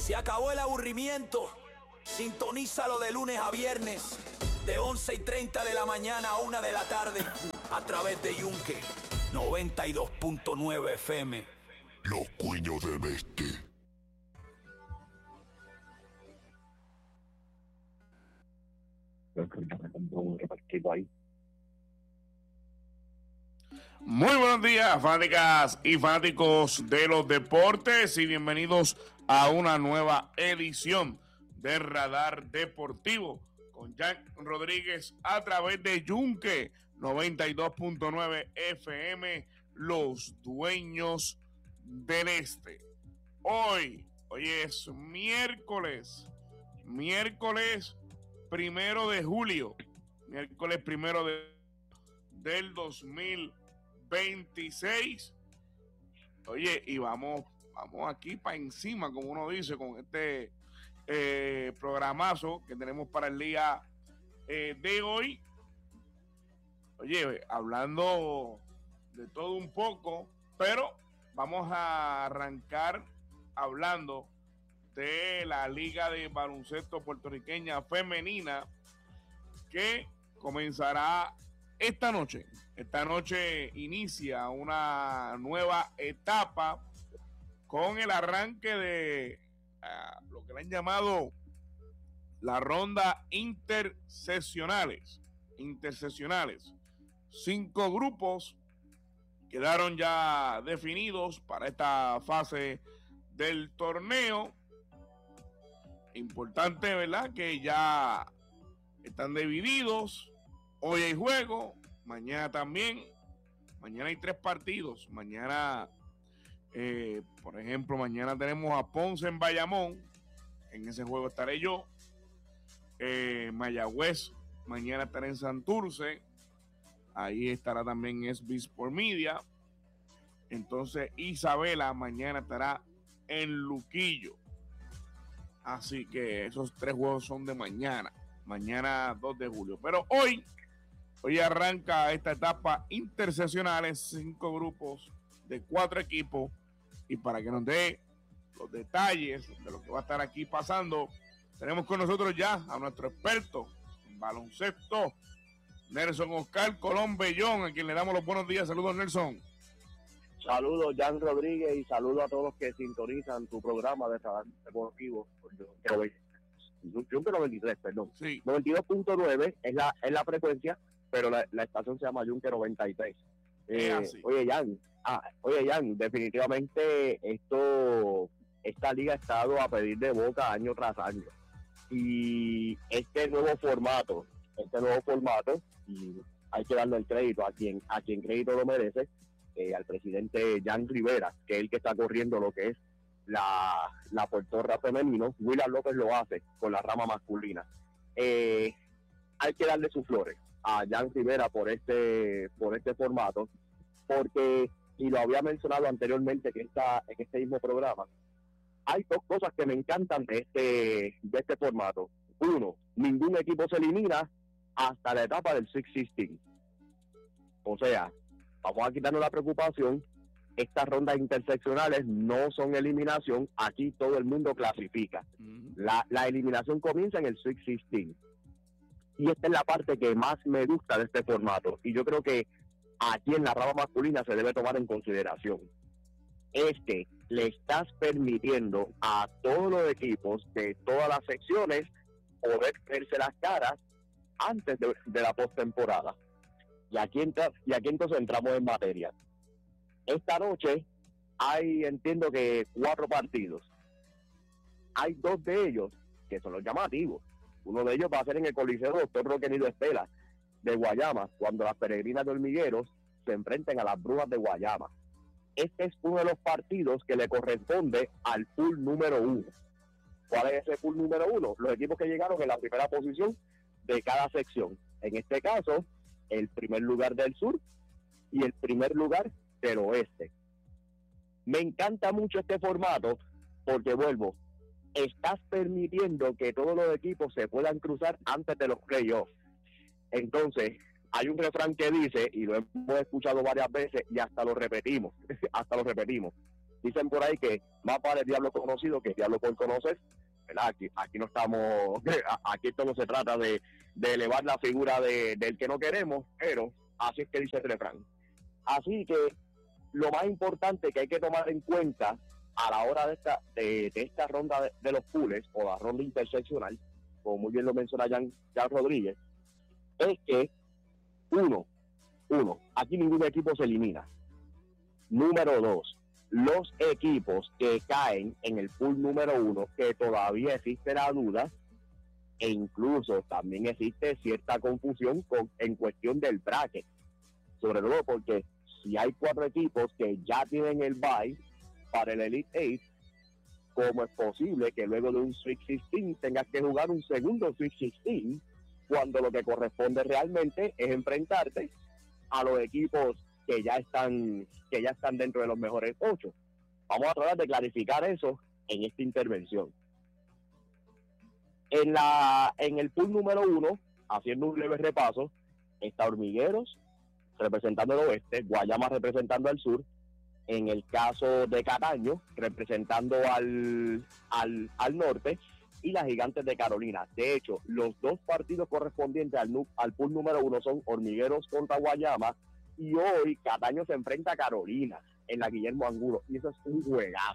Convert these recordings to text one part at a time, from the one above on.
Se acabó el aburrimiento. Sintonízalo de lunes a viernes, de 11:30 de la mañana a 1 de la tarde, a través de Yunque 92.9 FM. Los Cuños del Este. Muy buenos días, fanáticas y fanáticos de los deportes, y bienvenidos a una nueva edición de Radar Deportivo con Jan Rodríguez a través de Yunque 92.9 FM, los dueños del este. Hoy es miércoles 1 de julio, del 2026. Oye, y vamos aquí para encima, como uno dice, con este programazo que tenemos para el día de hoy. Oye, hablando de todo un poco, pero vamos a arrancar hablando de la Liga de Baloncesto Puertorriqueña Femenina, que comenzará esta noche. Esta noche inicia una nueva etapa con el arranque de lo que le han llamado la ronda interseccionales. 5 grupos quedaron ya definidos para esta fase del torneo. Importante, ¿verdad?, que ya están divididos. Hoy hay juego, mañana también. Mañana hay 3 partidos. Mañana, por ejemplo, mañana tenemos a Ponce en Bayamón. En ese juego estaré yo. Mayagüez mañana estará en Santurce. Ahí estará también SB Sport Media. Entonces Isabela mañana estará en Luquillo. Así que esos 3 juegos son de mañana 2 de julio. Pero hoy arranca esta etapa interseccionales, 5 grupos de 4 equipos. Y para que nos dé los detalles de lo que va a estar aquí pasando, tenemos con nosotros ya a nuestro experto en baloncesto, Nelson Oscar Colón Bellón, a quien le damos los buenos días. Saludos, Nelson. Saludos, Jan Rodríguez, y saludos a todos los que sintonizan tu programa de Radar Deportivo. Yunque 93, perdón. Sí. 92.9 es la frecuencia, pero la estación se llama Yunque 93. Oye, Jan, definitivamente esta liga ha estado a pedir de boca año tras año. Y este nuevo formato, y hay que darle el crédito a quien crédito lo merece, al presidente Jan Rivera, que es el que está corriendo lo que es la Puertorra femenino. Willard López lo hace con la rama masculina. Hay que darle sus flores a Jan Rivera por este formato, porque, y lo había mencionado anteriormente en este mismo programa, hay 2 cosas que me encantan de este formato. 1, ningún equipo se elimina hasta la etapa del 6-16. O sea, vamos a quitarnos la preocupación. Estas rondas interseccionales no son eliminación. Aquí todo el mundo clasifica. La eliminación comienza en el 6-16. Y esta es la parte que más me gusta de este formato. Y yo creo que aquí en la rama masculina se debe tomar en consideración. Es que le estás permitiendo a todos los equipos de todas las secciones poder verse las caras antes de la postemporada. Y aquí entonces entramos en materia. Esta noche entiendo que 4 partidos. Hay 2 de ellos que son los llamativos. Uno de ellos va a ser en el Coliseo Dr. Roque Nido Estela de Guayama, cuando las Peregrinas de Hormigueros se enfrenten a las Brujas de Guayama. Este es uno de los partidos que le corresponde al pool número 1. ¿Cuál es ese pool número 1? Los equipos que llegaron en la primera posición de cada sección. En este caso, el primer lugar del sur y el primer lugar del oeste. Me encanta mucho este formato porque, vuelvo, estás permitiendo que todos los equipos se puedan cruzar antes de los playoffs. Entonces, hay un refrán que dice, y lo hemos escuchado varias veces y hasta lo repetimos, dicen por ahí que más vale el diablo conocido que el diablo por conocer, ¿verdad? Aquí no estamos, aquí esto no se trata de elevar la figura del que no queremos, pero así es que dice el refrán. Así que lo más importante que hay que tomar en cuenta a la hora de esta ronda de los pools, o la ronda interseccional, como muy bien lo menciona Jan Rodríguez, es que uno, aquí ningún equipo se elimina. Número 2, los equipos que caen en el pool número 1, que todavía existe la duda, e incluso también existe cierta confusión en cuestión del bracket, sobre todo porque si hay 4 equipos que ya tienen el bye para el Elite 8, ¿cómo es posible que luego de un Sweet 16 tengas que jugar un segundo Sweet 16 cuando lo que corresponde realmente es enfrentarte a los equipos que ya están dentro de los mejores 8? Vamos a tratar de clarificar eso en esta intervención. En el pool número 1, haciendo un leve repaso, está Hormigueros representando el oeste, Guayama representando al sur, en el caso de Cataño representando al norte, y las Gigantes de Carolina. De hecho, los 2 partidos correspondientes al pool número 1 son Hormigueros contra Guayama, y hoy Cataño se enfrenta a Carolina en la Guillermo Angulo, y eso es un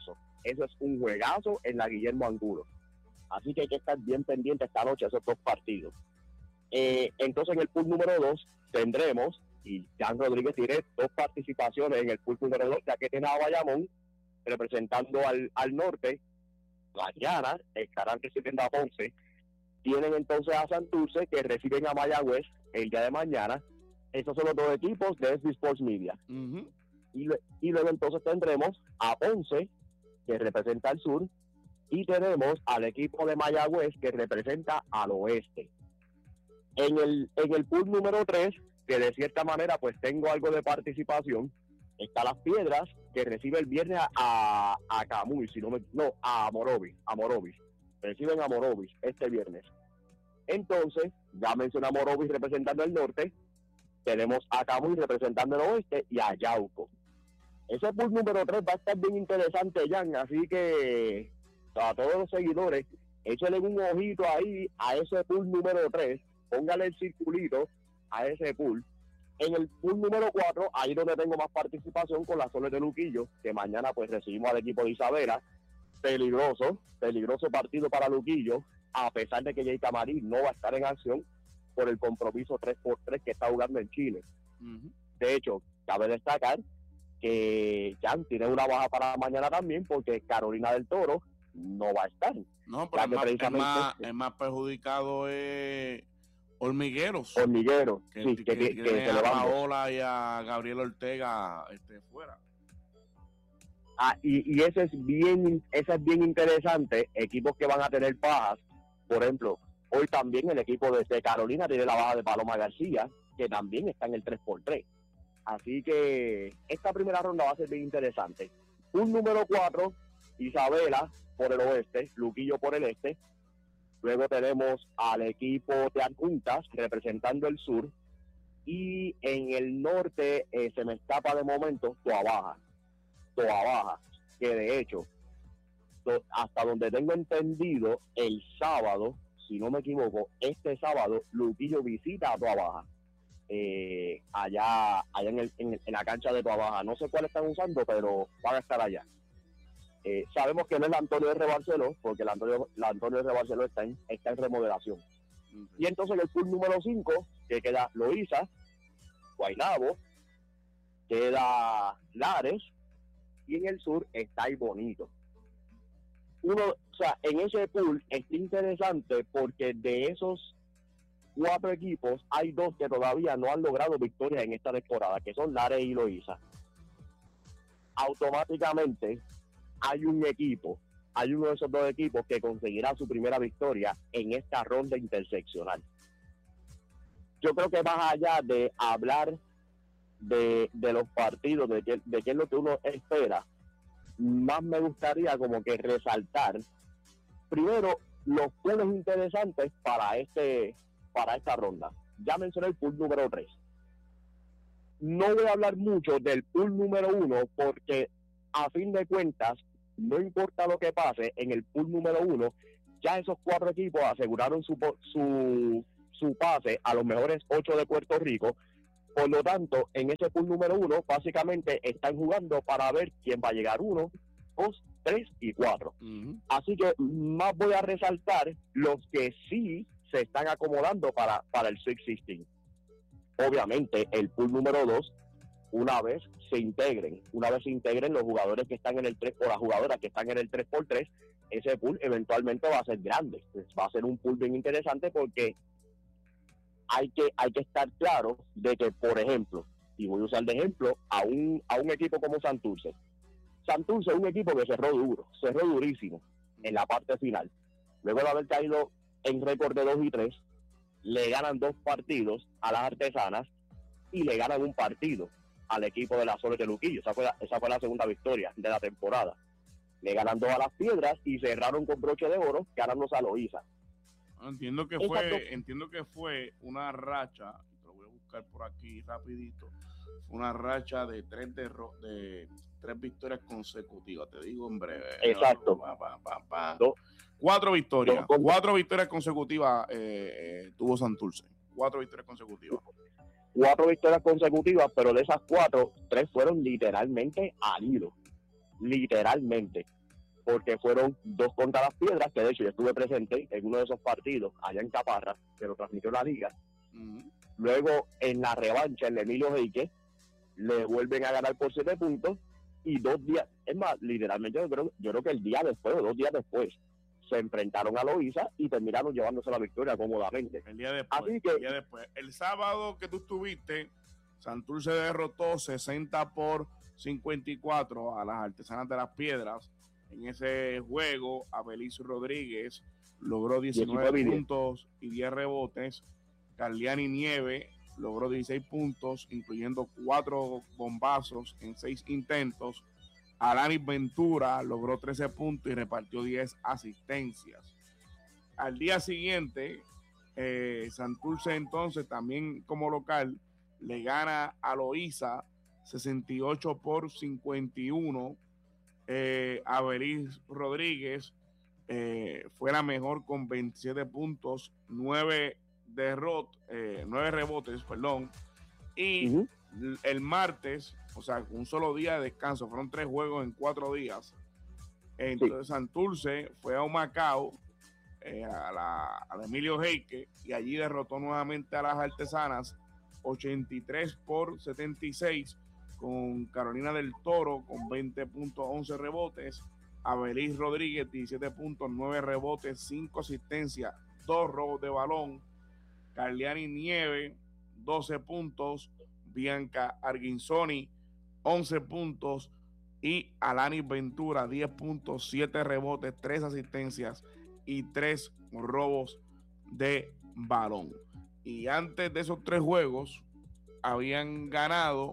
juegazo en la Guillermo Angulo. Así que hay que estar bien pendiente esta noche a esos 2 partidos. Entonces en el pool número 2 tendremos, y Jan Rodríguez tiene 2 participaciones en el pool número 2, ya que tiene a Bayamón representando al norte. Mañana estarán recibiendo a Ponce. Tienen entonces a Santurce, que reciben a Mayagüez el día de mañana. Esos son los 2 equipos de SB Sports Media. Uh-huh. Y luego entonces tendremos a Ponce, que representa al sur, y tenemos al equipo de Mayagüez, que representa al oeste. En el pool número 3, que de cierta manera pues tengo algo de participación, está Las Piedras, que recibe el viernes a Camuy, a Morovis. Reciben a Morovis este viernes. Entonces, ya mencioné a Morovis representando el norte, tenemos a Camuy representando el oeste y a Yauco. Ese pool número 3 va a estar bien interesante, Jan, así que a todos los seguidores, échenle un ojito ahí a ese pool número 3, póngale el circulito a ese pool. En el pool número 4, ahí donde tengo más participación con las Soles de Luquillo, que mañana pues recibimos al equipo de Isabela. Peligroso partido para Luquillo, a pesar de que Jay Camarín no va a estar en acción por el compromiso 3x3 que está jugando en Chile. Uh-huh. De hecho, cabe destacar que Jan tiene una baja para mañana también, porque Carolina del Toro no va a estar. No, pero el más perjudicado es Hormigueros, que se a Paola y a Gabriel Ortega fuera. Y ese es bien interesante, equipos que van a tener bajas. Por ejemplo, hoy también el equipo de Carolina tiene la baja de Paloma García, que también está en el 3x3. Así que esta primera ronda va a ser bien interesante. Un número 4, Isabela por el oeste, Luquillo por el este. Luego tenemos al equipo de Adjuntas representando el sur. Y en el norte se me escapa de momento Toa Baja, que de hecho, hasta donde tengo entendido, el sábado, si no me equivoco, este sábado, Luquillo visita a Toa Baja. Allá en la cancha de Toa Baja. No sé cuál están usando, pero van a estar allá. Sabemos que no es la Antonio R. Barceló, porque la Antonio R. Barceló está en remodelación. Uh-huh. Y entonces en el pool número 5, que queda Loíza, Guaynabo, queda Lares, y en el sur está ahí Bonito. En ese pool está interesante porque de esos 4 equipos hay 2 que todavía no han logrado victorias en esta temporada, que son Lares y Loíza. Automáticamente hay uno de esos 2 equipos que conseguirá su primera victoria en esta ronda interseccional. Yo creo que más allá de hablar de los partidos, de qué es lo que uno espera, más me gustaría como que resaltar primero los puntos interesantes para esta ronda. Ya mencioné el pool número 3. No voy a hablar mucho del pool número 1 porque a fin de cuentas, no importa lo que pase, en el pool número 1, ya esos 4 equipos aseguraron su pase a los mejores 8 de Puerto Rico. Por lo tanto, en ese pool número 1, básicamente están jugando para ver quién va a llegar 1, 2, 3 y 4. Así que más voy a resaltar los que sí se están acomodando para el Sweet 16. Obviamente, el pool número 2, una vez se integren los jugadores que están en el 3 o las jugadoras que están en el 3x3, ese pool eventualmente va a ser grande. Va a ser un pool bien interesante porque hay que estar claro de que, por ejemplo, y voy a usar de ejemplo a un equipo como Santurce. Santurce es un equipo que cerró durísimo en la parte final. Luego de haber caído en récord de 2-3, le ganan 2 partidos a las Artesanas y le ganan un partido al equipo de las Soles de Luquillo. Esa fue la segunda victoria de la temporada. Le ganan 2 a las Piedras y cerraron con broche de oro ganándose a Loíza. Entiendo que fue una racha, lo voy a buscar por aquí rapidito, una racha de 3 victorias consecutivas, te digo en breve. Exacto. 4 victorias. 4 victorias consecutivas tuvo Santurce. 4 victorias consecutivas. 4 victorias consecutivas, pero de esas 4, 3 fueron literalmente al hilo. Literalmente. Porque fueron 2 contra las Piedras, que de hecho yo estuve presente en uno de esos partidos allá en Caparra, que lo transmitió la liga. Luego, en la revancha, en Emilio Heique, le vuelven a ganar por 7 puntos, y 2 días, es más, literalmente yo creo que el día después, o 2 días después, se enfrentaron a Loíza y terminaron llevándose la victoria cómodamente. El día después. El sábado que tú estuviste, Santurce derrotó 60-54 a las Artesanas de las Piedras. En ese juego, Abelis Rodríguez logró 19 puntos y 10 rebotes. Carliani Nieve logró 16 puntos, incluyendo 4 bombazos en 6 intentos. Alanis Ventura logró 13 puntos y repartió 10 asistencias. Al día siguiente, Santurce entonces también como local le gana a Loíza 68-51. Abelis Rodríguez fue la mejor con 27 puntos, 9 rebotes, y el martes, o sea, un solo día de descanso, fueron 3 juegos en 4 días. Entonces Santurce fue a Humacao, a la Emilio Heique, y allí derrotó nuevamente a las Artesanas 83-76, con Carolina del Toro con 20 puntos, 11 rebotes. Abelis Rodríguez 17 puntos, 9 rebotes, 5 asistencias, 2 robos de balón. Carliani Nieve 12 puntos, Bianca Arguinzoni 11 puntos y Alanis Ventura 10 puntos, 7 rebotes, 3 asistencias y 3 robos de balón. Y antes de esos 3 juegos habían ganado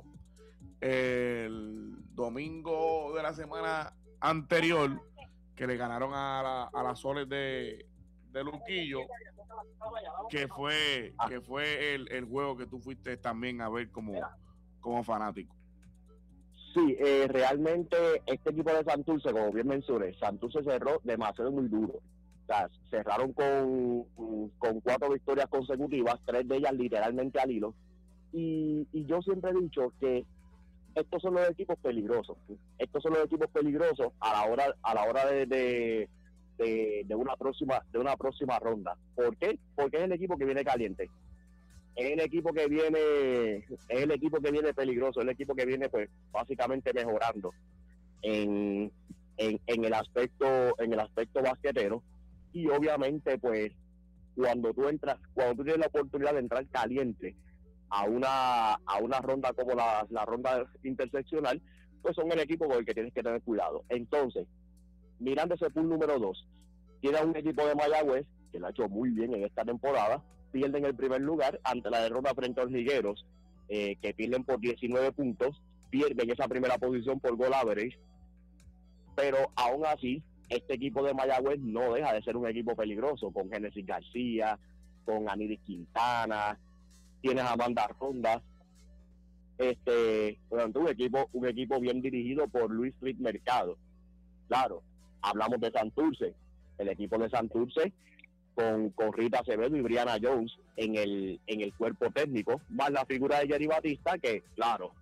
el domingo de la semana anterior, que le ganaron a las Soles de Luquillo, que fue el juego que tú fuiste también a ver como fanático. Sí, realmente este equipo de Santurce, como bien mencioné, Santurce cerró demasiado muy duro. O sea, cerraron con 4 victorias consecutivas, 3 de ellas literalmente al hilo. Y yo siempre he dicho que estos son los equipos peligrosos. Estos son los equipos peligrosos a la hora de una próxima ronda. ¿Por qué? Porque es el equipo que viene caliente. Es el equipo que viene peligroso, es el equipo que viene pues básicamente mejorando en el aspecto basquetero. Y obviamente pues cuando tú tienes la oportunidad de entrar caliente a una ronda como la ronda interseccional, pues son el equipo con el que tienes que tener cuidado. Entonces, mirando ese pool número 2, tiene un equipo de Mayagüez que lo ha hecho muy bien en esta temporada, pierden el primer lugar ante la derrota frente a los Ligueros, que pierden por 19 puntos, pierden esa primera posición por goal average, pero aún así, este equipo de Mayagüez no deja de ser un equipo peligroso, con Génesis García, con Aniris Quintana, tienes a Amanda Ronda, un equipo bien dirigido por Luis Fritz Mercado. Claro, hablamos de Santurce, el equipo de Santurce con Rita Acevedo y Brianna Jones en el cuerpo técnico, más la figura de Jerry Batista, que claro,